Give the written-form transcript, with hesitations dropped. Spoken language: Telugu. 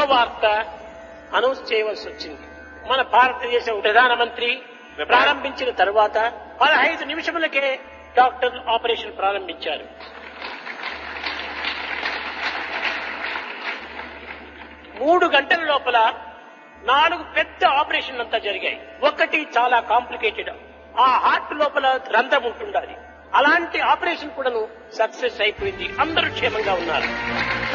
శుభవార్త అనౌన్స్ చేయవలసి వచ్చింది. మన భారతదేశ ప్రధానమంత్రి ప్రారంభించిన తరువాత 15 నిమిషములకే డాక్టర్ ఆపరేషన్ ప్రారంభించారు. 3 గంటల లోపల 4 పెద్ద ఆపరేషన్లు అంతా జరిగాయి. ఒకటి చాలా కాంప్లికేటెడ్, ఆ హార్ట్ లోపల రంధ్రం ఉంటుండాలి. అలాంటి ఆపరేషన్ కూడాను సక్సెస్ అయిపోయింది. అందరూ క్షేమంగా ఉన్నారు.